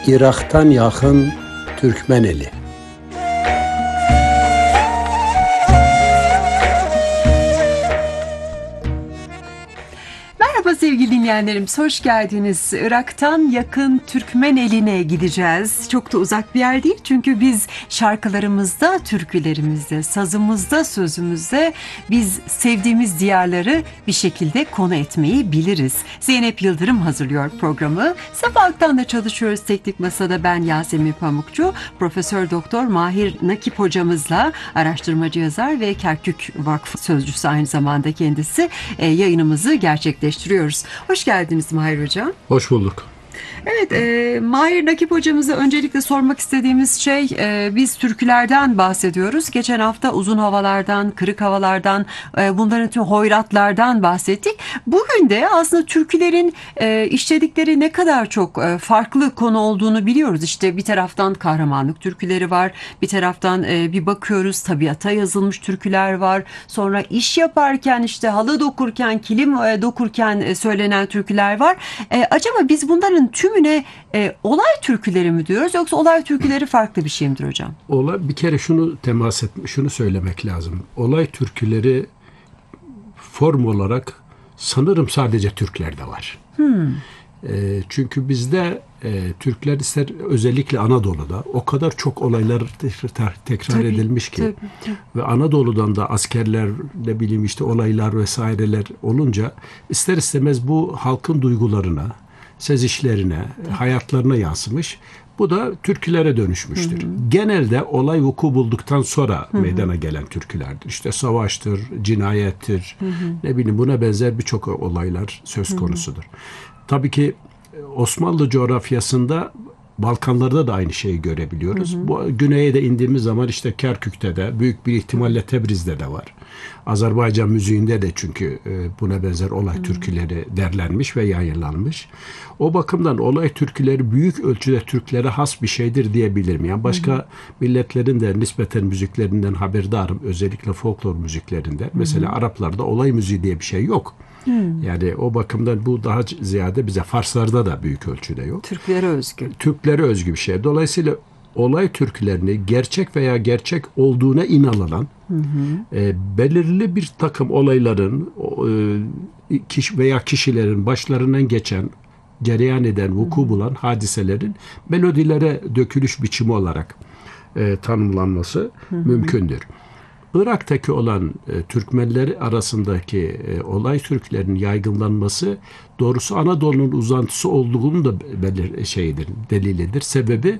Irak'tan yakın Türkmeneli. Merhaba sevgili dinleyenlerimiz, hoş geldiniz. Irak'tan yakın Türkmeneli'ne gideceğiz. Çok da uzak bir yer değil çünkü biz şarkılarımızda, türkülerimizde, sazımızda, sözümüzde biz sevdiğimiz diyarları bir şekilde konu etmeyi biliriz. Zeynep Yıldırım hazırlıyor programı. Sabah Aktan'da çalışıyoruz teknik masada, ben Yasemin Pamukçu. Profesör Doktor Mahir Nakip hocamızla, araştırmacı yazar ve Kerkük Vakfı sözcüsü aynı zamanda kendisi, yayınımızı gerçekleştiriyoruz. Hoş geldiniz Mahir Hocam. Hoş bulduk. Evet, Mahir Nakip hocamıza öncelikle sormak istediğimiz şey, biz türkülerden bahsediyoruz. Geçen hafta uzun havalardan, kırık havalardan, bunların tüm hoyratlardan bahsettik. Bugün de aslında türkülerin işledikleri ne kadar çok farklı konu olduğunu biliyoruz. İşte bir taraftan kahramanlık türküleri var, bir taraftan bir bakıyoruz tabiata yazılmış türküler var. Sonra iş yaparken, işte halı dokurken, kilim dokurken söylenen türküler var. Acaba biz bunların tümüne olay türküleri mi diyoruz, yoksa olay türküleri farklı bir şey midir hocam? Bir kere şunu söylemek lazım. Olay türküleri form olarak sanırım sadece Türklerde var. Çünkü bizde Türkler özellikle Anadolu'da o kadar çok olaylar tekrar edilmiş ki tabii. Ve Anadolu'dan da askerler, ne bileyim işte olaylar vesaireler olunca ister istemez bu halkın duygularına, sezişlerine, hayatlarına yansımış. Bu da türkülere dönüşmüştür. Genelde olay vuku bulduktan sonra meydana gelen türkülerdir. İşte savaştır, cinayettir, ne bileyim buna benzer birçok olaylar söz konusudur. Tabii ki Osmanlı coğrafyasında, Balkanlarda da aynı şeyi görebiliyoruz. Bu güneye de indiğimiz zaman işte Kerkük'te de, büyük bir ihtimalle Tebriz'de de var. Azerbaycan müziğinde de çünkü buna benzer olay türküleri derlenmiş ve yayınlanmış. O bakımdan olay türküleri büyük ölçüde Türklere has bir şeydir diyebilirim. Yani başka milletlerin de nispeten müziklerinden haberdarım. Özellikle folklor müziklerinde. Mesela Araplarda olay müziği diye bir şey yok. Yani o bakımdan bu daha ziyade bize, Farslarda da büyük ölçüde yok. Türklere özgü. Türklere özgü bir şey. Dolayısıyla olay türkülerini gerçek veya gerçek olduğuna inanılan belirli bir takım olayların veya kişilerin başlarından geçen, cereyan eden, vuku bulan hadiselerin melodilere dökülüş biçimi olarak tanımlanması mümkündür. Irak'taki olan Türkmenler arasındaki olay türkülerinin yaygınlanması doğrusu Anadolu'nun uzantısı olduğunu da delilidir. Sebebi